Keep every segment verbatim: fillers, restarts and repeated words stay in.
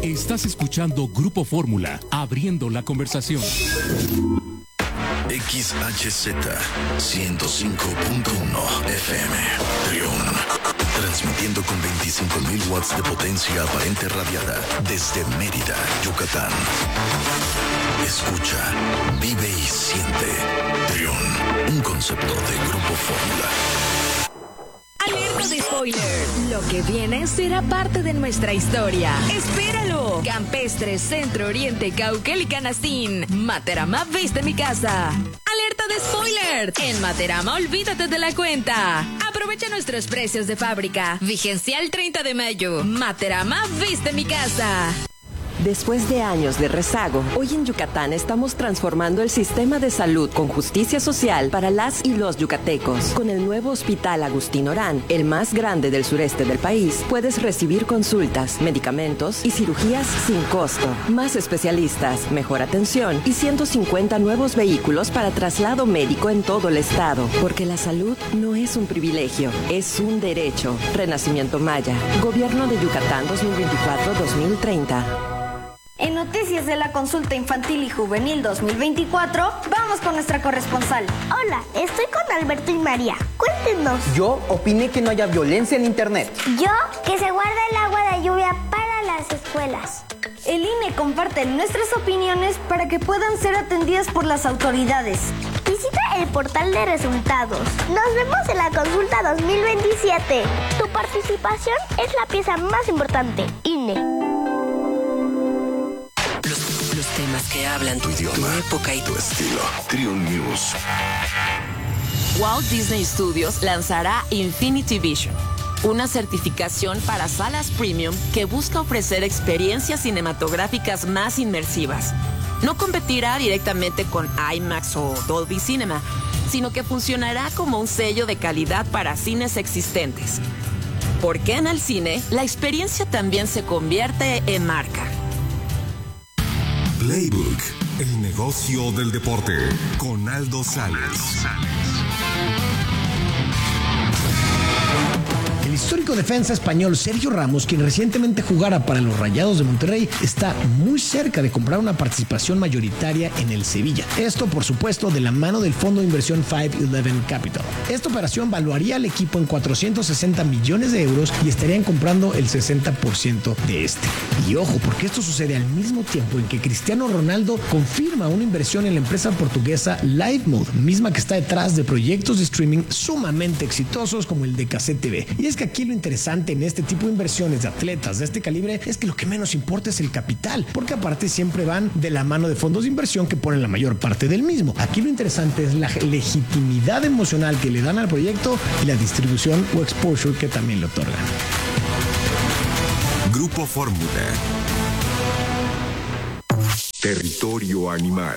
Estás escuchando Grupo Fórmula, abriendo la conversación. X H Z ciento cinco punto uno F M, Trión. Transmitiendo con veinticinco mil watts de potencia aparente radiada desde Mérida, Yucatán. Escucha, vive y siente. Trión, un concepto de Grupo Fórmula. Alerta de spoiler. Lo que viene será parte de nuestra historia. ¡Espéralo! Campestre, Centro Oriente, Cauquel y Canastín. Materama viste mi casa. ¡Alerta de spoiler! En Materama olvídate de la cuenta. Aprovecha nuestros precios de fábrica. Vigencia el treinta de mayo. Materama viste mi casa. Después de años de rezago, hoy en Yucatán estamos transformando el sistema de salud con justicia social para las y los yucatecos. Con el nuevo Hospital Agustín Orán, el más grande del sureste del país, puedes recibir consultas, medicamentos y cirugías sin costo. Más especialistas, mejor atención y ciento cincuenta nuevos vehículos para traslado médico en todo el estado. Porque la salud no es un privilegio, es un derecho. Renacimiento Maya, Gobierno de Yucatán dos mil veinticuatro a dos mil treinta. En Noticias de la Consulta Infantil y Juvenil dos mil veinticuatro, vamos con nuestra corresponsal. Hola, estoy con Alberto y María. Cuéntenos. Yo opiné que no haya violencia en internet. Yo, que se guarda el agua de lluvia para las escuelas. El I N E comparte nuestras opiniones para que puedan ser atendidas por las autoridades. Visita el portal de resultados. Nos vemos en la Consulta dos mil veintisiete. Tu participación es la pieza más importante. I N E. Temas que hablan tu idioma, tu época y tu estilo. Trión News. Walt Disney Studios lanzará Infinity Vision, una certificación para salas premium que busca ofrecer experiencias cinematográficas más inmersivas. No competirá directamente con IMAX o Dolby Cinema, sino que funcionará como un sello de calidad para cines existentes. Porque en el cine, la experiencia también se convierte en marca. Playbook, el negocio del deporte, con Aldo Sales. El histórico defensa español Sergio Ramos, quien recientemente jugara para los Rayados de Monterrey, está muy cerca de comprar una participación mayoritaria en el Sevilla. Esto, por supuesto, de la mano del fondo de inversión cinco once Capital. Esta operación valuaría al equipo en cuatrocientos sesenta millones de euros y estarían comprando el sesenta por ciento de este. Y ojo, porque esto sucede al mismo tiempo en que Cristiano Ronaldo confirma una inversión en la empresa portuguesa LiveMode, misma que está detrás de proyectos de streaming sumamente exitosos como el de Cassette T V. Y es que aquí lo interesante en este tipo de inversiones de atletas de este calibre es que lo que menos importa es el capital, porque aparte siempre van de la mano de fondos de inversión que ponen la mayor parte del mismo. Aquí lo interesante es la legitimidad emocional que le dan al proyecto y la distribución o exposure que también le otorgan. Grupo Fórmula. Territorio animal.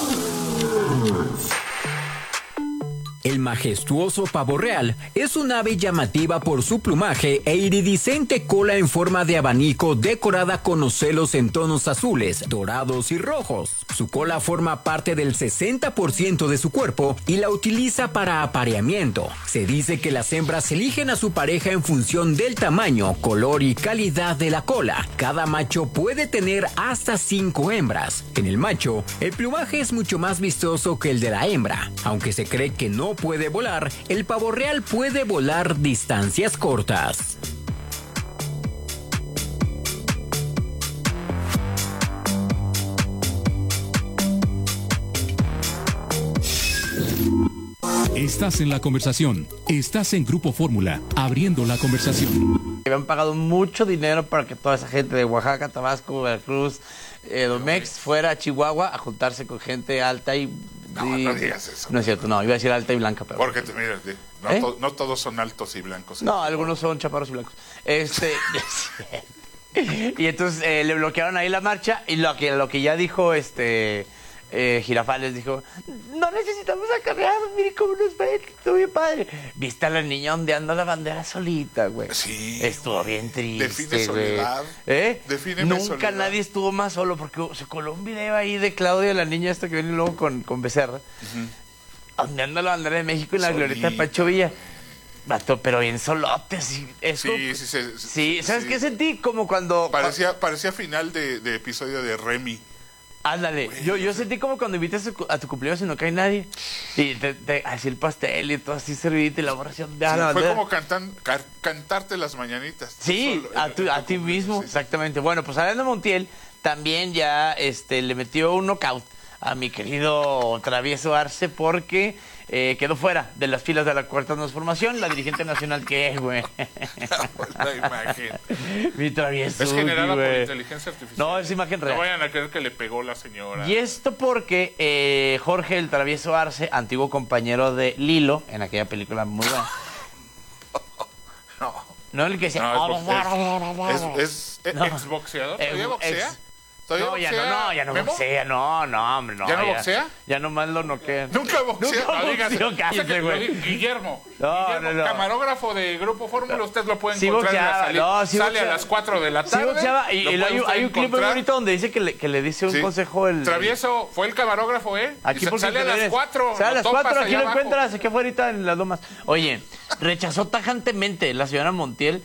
El majestuoso pavo real es un ave llamativa por su plumaje e iridiscente cola en forma de abanico decorada con ocelos en tonos azules, dorados y rojos. Su cola forma parte del sesenta por ciento de su cuerpo y la utiliza para apareamiento. Se dice que las hembras eligen a su pareja en función del tamaño, color y calidad de la cola. Cada macho puede tener hasta cinco hembras. En el macho, el plumaje es mucho más vistoso que el de la hembra. Aunque se cree que no puede volar, el pavo real puede volar distancias cortas. Estás en la conversación. Estás en Grupo Fórmula, abriendo la conversación. Me han pagado mucho dinero para que toda esa gente de Oaxaca, Tabasco, Veracruz, eh, Domex fuera a Chihuahua a juntarse con gente alta y... No, y... no digas eso. No es cierto, no, iba a decir alta y blanca, pero... Porque, mira, no, ¿Eh? to, no todos son altos y blancos. No, algunos son chaparros y blancos. Este... y entonces eh, le bloquearon ahí la marcha y lo que, lo que ya dijo este... Eh, Girafales dijo, no necesitamos acarrear, mire cómo nos va, estuvo bien padre. Viste a la niña ondeando la bandera solita, güey. Sí. Estuvo bien triste, Define güey. soledad. ¿Eh? Defíneme Nunca soledad. nadie estuvo más solo, porque se coló un video ahí de Claudia, la niña esta que viene luego con, con Becerra, uh-huh. ondeando la bandera de México en la glorieta de Pancho Villa. Vato, pero bien solote, sí. Es Sí, como- sí, sí, sí, Sí, ¿sabes sí. qué sentí? Como cuando... Parecía, parecía final de, de episodio de Remy. Ándale, yo, yo sentí como cuando invitas a tu- a tu cumpleaños y no cae nadie. Y te, te- así el pastel y todo así servidito y la oración de Sí, la fue bandera. como cantan, car- cantarte las mañanitas. Sí, Solo, a, en- tu- en a tu ti cumpleaños, mismo, sí. exactamente. Bueno, pues Adriana Montiel también ya este, le metió un knockout a mi querido Travieso Arce porque eh, quedó fuera de las filas de la Cuarta Transformación, la dirigente nacional que es, güey. La imagen. Mi Travieso. Es generada por güey. inteligencia artificial. No, es imagen real. No vayan a creer que le pegó la señora. Y esto porque eh, Jorge el Travieso Arce, antiguo compañero de Lilo, en aquella película muy buena. No. No el que se... No, es, es, es, es No. exboxeador. ¿Todavía Eh, boxea? ex- ¿Todavía No, ya no, boxea, no, ya no Memo? boxea, no, no, hombre, no. ¿Ya no boxea? Ya nomás lo noquea. Nunca boxea. Nunca No digas. boxeó, o sea, cállate, que- güey. Guillermo. No, Guillermo, no, no. camarógrafo de Grupo Fórmula, usted lo puede Sí encontrar en la boxeaba, salida. no, sí Sale boxeaba. a las cuatro de la Sí, tarde. boxeaba, y, lo y puede hay, usted hay un clip muy encontrar. bonito donde dice que le, que le dice un Sí. consejo el... Travieso fue el camarógrafo, ¿eh? Aquí Y porque sale a te las vienes. cuatro. Sale a lo las topas cuatro, aquí allá lo abajo. encuentras, aquí afuera en las lomas. Oye, rechazó tajantemente la señora Montiel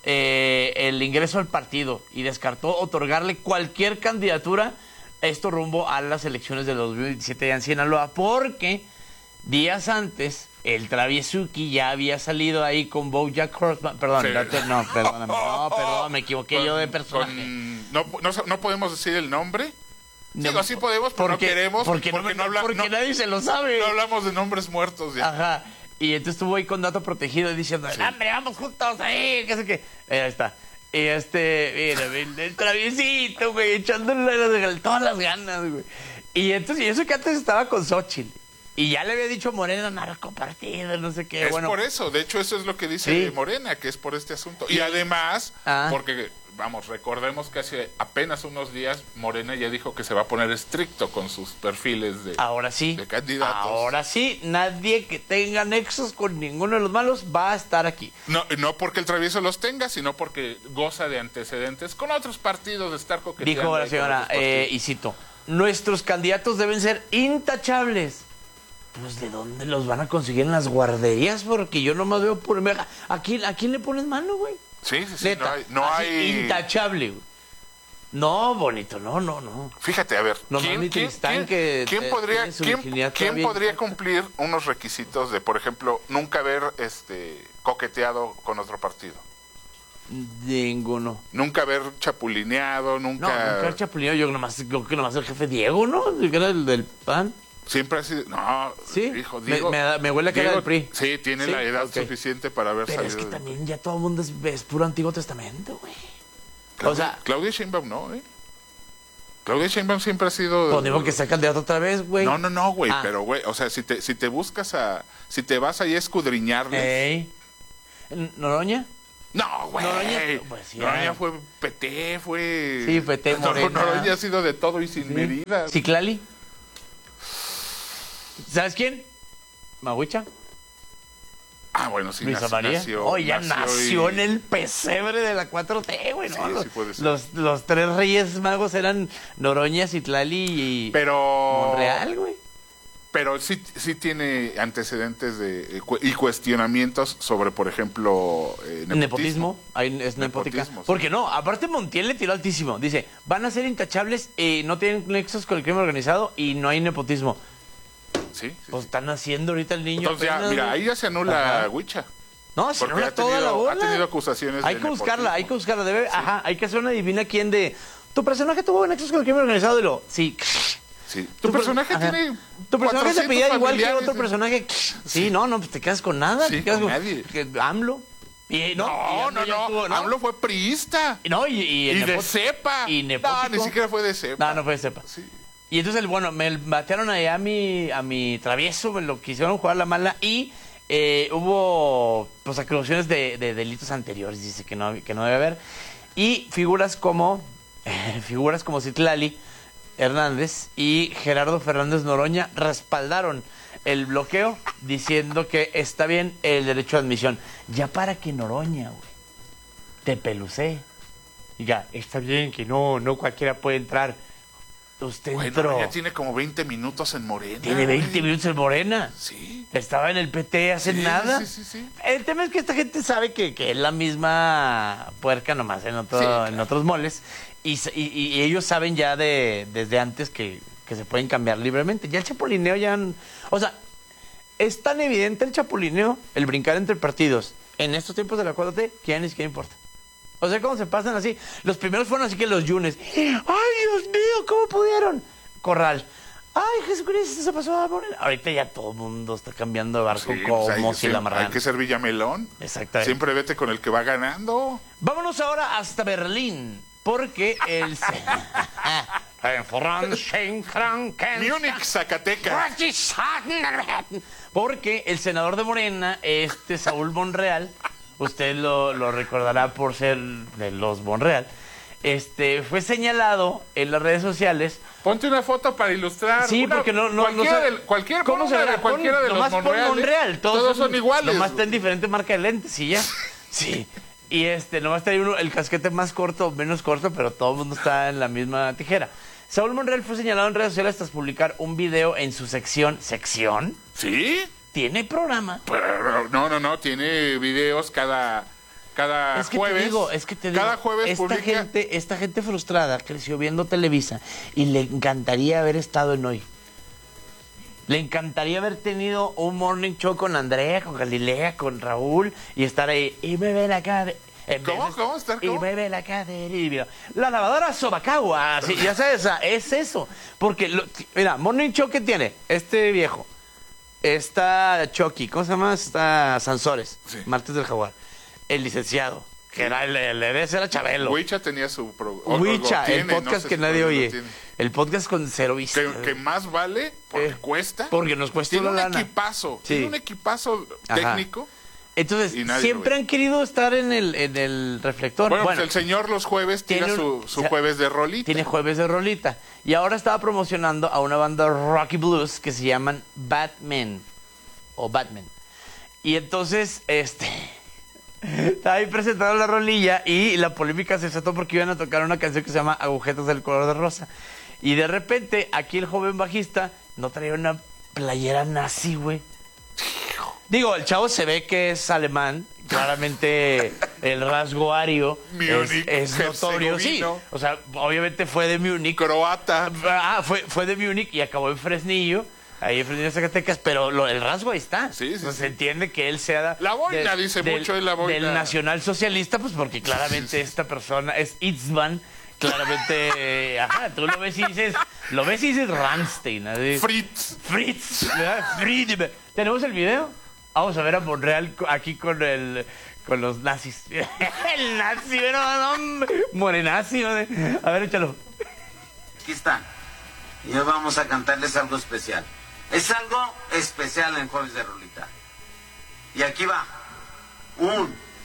eh, el ingreso al partido y descartó otorgarle cualquier candidatura, esto rumbo a las elecciones del dos mil veintisiete allá en Sinaloa, porque días antes el Traviesuki ya había salido ahí con BoJack Horseman. Perdón, Sí. date- no, perdóname, no, perdón, me equivoqué Con- yo de personaje. con- no, no, no podemos decir el nombre. No, Digo, sí podemos, pero no porque- queremos. porque no me- habla- porque no- nadie se lo sabe. No hablamos de nombres muertos ya. Ajá. Y entonces estuvo ahí con dato protegido diciendo, hombre, vamos juntos ahí, qué sé qué. Eh, ahí está. Y este, mira, el, el traviesito, güey, echándole las- todas las ganas, güey. Y entonces, y eso que antes estaba con Xochitl. Y ya le había dicho Morena, narco partido, no sé qué. Es bueno, por eso, de hecho eso es lo que dice Sí. Morena, que es por este asunto. Y además, Ah. porque, vamos, recordemos que hace apenas unos días Morena ya dijo que se va a poner estricto con sus perfiles de, ahora sí. de candidatos. Ahora sí, nadie que tenga nexos con ninguno de los malos va a estar aquí. No, no porque el Travieso los tenga, sino porque goza de antecedentes con otros partidos de estar coqueteando. Dijo la ahí con señora, otros partidos. eh, y cito, nuestros candidatos deben ser intachables. Pues, ¿de dónde los van a conseguir en las guarderías? Porque yo nomás veo por... ¿A quién, a quién le pones mano, güey? Sí, sí, sí, Neta, no hay... No así, hay... intachable, güey. No, bonito, no, no, no. Fíjate, a ver, No ¿quién, mames, quién- Tristán, quién- que, quién eh, podría, tiene su quién, virginidad quién todavía podría intacta? cumplir unos requisitos de, por ejemplo, nunca haber este, coqueteado con otro partido? Ninguno. Nunca haber chapulineado, No, nunca... nunca el chapulino, yo nomás, creo que nomás el jefe Diego, ¿no? Que era el del P A N. Siempre ha sido... No, Sí, hijo, me- Diego... me da- me huele a que era Diego, del P R I. Sí, tiene Sí, la edad ok. suficiente para haber Pero es salido... que del- también ya todo el mundo es, es puro Antiguo Testamento, güey. Claudia, o sea- Claudia Sheinbaum no, ¿eh? Claudia Sheinbaum siempre ha sido... Pues digo que sea candidato otra vez, güey. No, no, no, güey, Ah. pero, güey, o sea, si te, si te buscas a... Si te vas ahí a escudriñarles... Ey. ¿Noroña? No, güey. Noroña, pues, ya. Noroña fue P T, fue... Sí, P T, No, Morena. Noroña ha sido de todo y sin medidas. ¿Ciclali? ¿Sabes quién? ¿Mahuicha? Ah, bueno, sí, Luisa nació, María. nació, Oh, ya nació, y- en el pesebre de la cuatro T, güey, ¿no? Sí, los, sí puede ser. los, los tres reyes magos eran Noroña, Citlali y Pero... Monreal, güey. Pero sí, sí tiene antecedentes de, eh, cu- y cuestionamientos sobre, por ejemplo, eh, nepotismo. Nepotismo, ahí es nepótica. Nepotismo, sí. Porque no, aparte Montiel le tiró altísimo. Dice, van a ser intachables, eh, no tienen nexos con el crimen organizado y no hay nepotismo. Sí, sí, Pues están haciendo ahorita el niño. Entonces, ya, apenas, mira, güey. ahí ya se anula Ajá. Huicha. No, se Porque anula ha toda tenido- la bola. ha tenido acusaciones Hay de que buscarla, nepotismo. hay que buscarla. Debe, Ajá, hay que hacer una divina quién de... Tu personaje tuvo nexos con el crimen organizado y lo... Sí. Sí. Tu, personaje ajá. tiene Tu personaje se cuatrocientos pedía igual que familiares, otro ¿eh? personaje. Sí, no, no, pues te quedas con nada. Sí, te quedas con nadie. que- AMLO. Y, no, No, y no, AMLO ya no. estuvo, AMLO fue priista. No, y, y, Y, el de nepo- cepa. Y No, nepótico. ni siquiera fue de cepa. No, no fue de cepa. Sí. Y entonces, el, bueno, me batearon ahí a mi, a mi travieso, me lo quisieron jugar la mala y eh, hubo pues acusaciones de, de delitos anteriores, dice que no, que no debe haber. Y figuras como, figuras como Citlali Hernández y Gerardo Fernández Noroña respaldaron el bloqueo diciendo que está bien el derecho de admisión. Ya para que Noroña, güey, te pelucé. Diga, está bien que no, no cualquiera puede entrar. Usted bueno, entró. ya tiene como veinte minutos en Morena. Tiene veinte güey. minutos en Morena. Sí. Estaba en el P T hace Sí, nada. sí, sí, sí. El tema es que esta gente sabe que, que es la misma puerca, nomás en, otro, Sí, claro. en otros moles. Y, s- y- y ellos saben ya de desde antes que, que se pueden cambiar libremente. Ya el chapulineo ya... n- O sea, es tan evidente el chapulineo, el brincar entre partidos, en estos tiempos de la cuatro T, que ya ni siquiera importa. O sea, cómo se pasan así. Los primeros fueron así que los yunes. ¡Ay, Dios mío! ¿Cómo pudieron? Corral. ¡Ay, Jesucristo! Se pasó a Morena. Ahorita ya todo el mundo está cambiando de barco Sí, como pues hay, si sí, la amarraran. hay que ser Villamelón. Exactamente. Siempre vete con el que va ganando. Vámonos ahora hasta Berlín, porque el... En Francia, en Franken- Múnich, Zacatecas. Porque el senador de Morena, este Saúl Monreal, usted lo, lo recordará por ser de los Monreal, este, fue señalado en las redes sociales. Ponte una foto para ilustrar. Sí, Una- porque no, no, cualquiera no sabe- del- cualquier ¿Cómo pon se una verá? de cualquiera Pon- de los nomás pon Monreales. Monreal, todos, Todos son, son iguales. Nomás está en diferente marca de lentes y ya. Sí. Y este, nomás trae uno, el casquete más corto o menos corto, pero todo el mundo está en la misma tijera. Saúl Monreal fue señalado en redes sociales tras publicar un video en su sección. ¿Sección? ¿Sí? ¿Tiene programa? Pero, no, no, no. Tiene videos cada, cada Es que jueves. te digo, es que te digo, Cada jueves esta publica. gente, esta gente frustrada creció viendo Televisa y le encantaría haber estado en Hoy. Le encantaría haber tenido un morning show con Andrea, con Galilea, con Raúl y estar ahí. Y me ven acá. De, en ¿Cómo? vez de- ¿Cómo? ¿Estar Y cómo? me ven acá de Livio. La lavadora Sobacagua. Sí, ya sabes, o sea, es eso. Porque, lo- mira, morning show que tiene este viejo. Está Chucky, ¿cómo se llama? Está Sansores, Sí. Martes del Jaguar. El licenciado, que era el, el, el ese era Chabelo. Huicha tenía su programa. Huicha, el podcast que nadie oye. El podcast con cero vista. Que, que más vale porque Eh, cuesta. porque nos cuesta Tiene una un lana. equipazo. Sí. Tiene un equipazo Ajá. técnico. Entonces, Y nadie siempre lo ve. han querido estar en el, en el reflector. Bueno, Bueno, pues el señor los jueves tira tiene su, un- su o sea, jueves de rolita. tiene jueves de rolita. Y ahora estaba promocionando a una banda rocky blues que se llaman Batman. O Batman. Y entonces, este... estaba ahí presentando la rolilla y la polémica se desató porque iban a tocar una canción que se llama Agujetas del color de rosa. Y de repente, aquí el joven bajista no traía una playera nazi, güey. Digo, el chavo se ve que es alemán. Claramente el rasgo ario es, Múnich, es notorio. Sí, herzegovino. o sea, obviamente fue de Múnich. Croata. Ah, fue, fue de Múnich y acabó en Fresnillo. Ahí en Fresnillo, Zacatecas, pero lo, el rasgo ahí está. Sí, sí, O sea, sí. Se entiende que él sea... La boina, dice mucho, es la boina. Del nacionalsocialista, pues porque claramente esta persona es Itzman. Claramente, eh, ajá, tú lo ves y dices... Lo ves y dices Rammstein. Así. Fritz. Fritz. ¿verdad? Friedman. ¿Tenemos el video? Vamos a ver a Monreal co- aquí con el... Con los nazis. El nazi, no, no, morenazi. ¿no? A ver, échalo. Aquí está. Y hoy vamos a cantarles algo especial. Es algo especial en Jueves de Rolita. Y aquí va. Un,